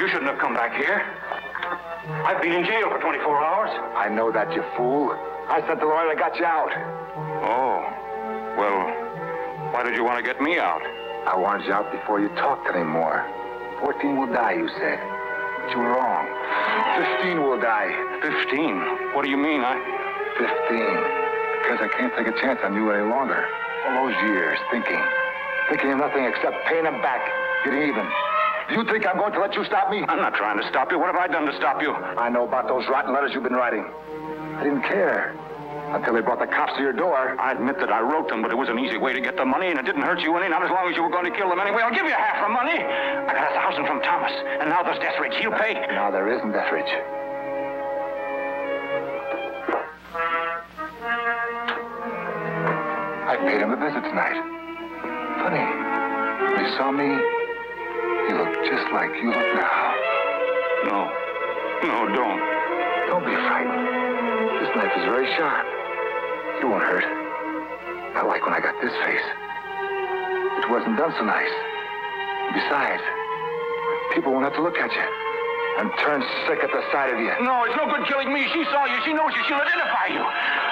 You shouldn't have come back here. I've been in jail for 24 hours. I know that, you fool. I sent the lawyer that got you out. Oh. Well, why did you want to get me out? I wanted you out before you talked anymore. 14 will die, you said. But you were wrong. 15 will die. 15? What do you mean? 15. Because I can't take a chance on you any longer. All those years thinking of nothing except paying them back, getting even. Do you think I'm going to let you stop me? I'm not trying to stop you. What have I done to stop you? I know about those rotten letters you've been writing. I didn't care until they brought the cops to your door. I admit that I wrote them, but it was an easy way to get the money, and it didn't hurt you any, not as long as you were going to kill them anyway. I'll give you half the money. I got 1,000 from Thomas, and now there's Deathridge. He'll pay. Now there isn't Deathridge. I paid him a visit tonight. Funny. When he saw me, he looked just like you look now. No, don't. Don't be frightened. This knife is very sharp. It won't hurt. Not like when I got this face. It wasn't done so nice. Besides, people won't have to look at you and turn sick at the sight of you. No, it's no good killing me. She saw you. She knows you. She'll identify you.